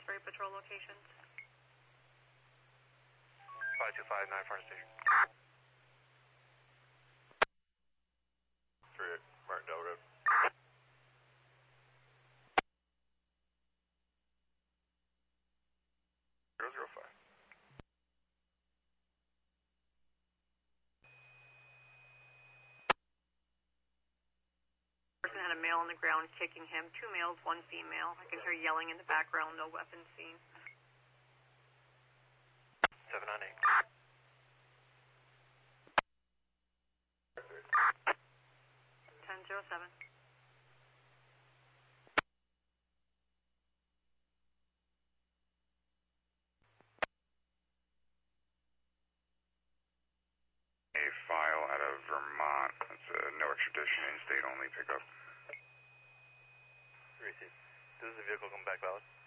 Salisbury patrol locations. 5259 Fire Station. 38 Martindale Road. 005. Person had a male on the ground kicking him. 2 males, 1 female. I can hear yelling in the background. No weapons seen. 798. 1007. A file out of Vermont. It's a no extradition, in-state only pickup. Receive. Does the vehicle come back valid?